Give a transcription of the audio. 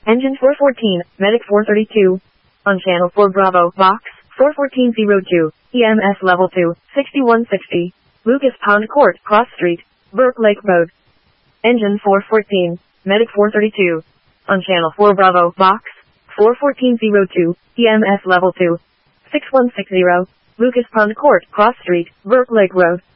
Engine 414, Medic 432. On channel 4 Bravo, Box 41402, EMS level 2, 6160. Lucas Pound Court, Cross Street, Burke Lake Road. Engine 414, Medic 432. On channel 4 Bravo, Box 41402, EMS level 2, 6160. Lucas Pound Court, Cross Street, Burke Lake Road.